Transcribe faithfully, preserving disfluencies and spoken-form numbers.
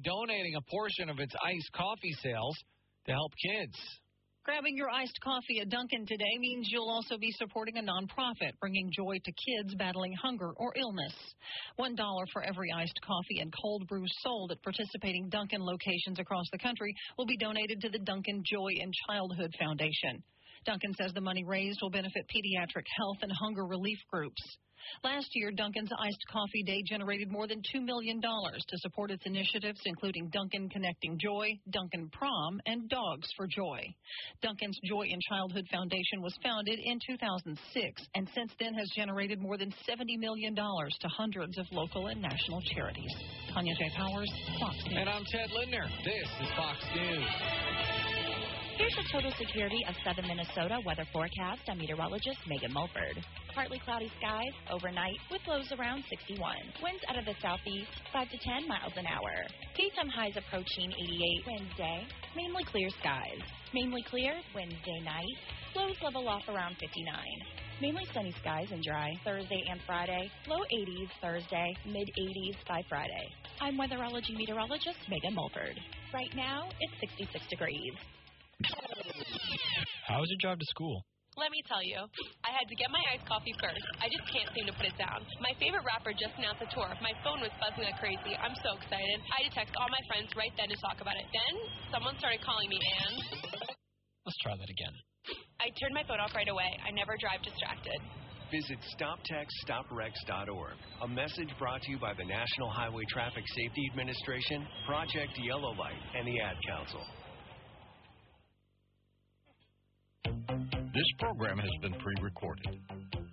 donating a portion of its iced coffee sales to help kids. Grabbing your iced coffee at Dunkin' today means you'll also be supporting a nonprofit bringing joy to kids battling hunger or illness. One dollar for every iced coffee and cold brew sold at participating Dunkin' locations across the country will be donated to the Dunkin' Joy in Childhood Foundation. Dunkin' says the money raised will benefit pediatric health and hunger relief groups. Last year, Dunkin's Iced Coffee Day generated more than two million dollars to support its initiatives, including Dunkin' Connecting Joy, Dunkin' Prom, and Dogs for Joy. Dunkin's Joy in Childhood Foundation was founded in two thousand six and since then has generated more than seventy million dollars to hundreds of local and national charities. Tanya J. Powers, Fox News. And I'm Ted Lindner. This is Fox News. Here's the total security of southern Minnesota weather forecast. I'm meteorologist Megan Mulford. Partly cloudy skies overnight with lows around sixty-one. Winds out of the southeast, five to ten miles an hour. Daytime highs approaching eighty-eight. Wednesday, mainly clear skies. Mainly clear Wednesday night. Lows level off around fifty-nine. Mainly sunny skies and dry Thursday and Friday. Low eighties Thursday, mid eighties by Friday. I'm weatherology meteorologist Megan Mulford. Right now, it's sixty-six degrees. How was your drive to school? Let me tell you, I had to get my iced coffee first. I just can't seem to put it down. My favorite rapper just announced a tour. My phone was buzzing like crazy. I'm so excited. I had to text all my friends right then to talk about it. Then, someone started calling me, and... Let's try that again. I turned my phone off right away. I never drive distracted. Visit stop text stop wrecks dot org. A message brought to you by the National Highway Traffic Safety Administration, Project Yellow Light, and the Ad Council. This program has been pre-recorded.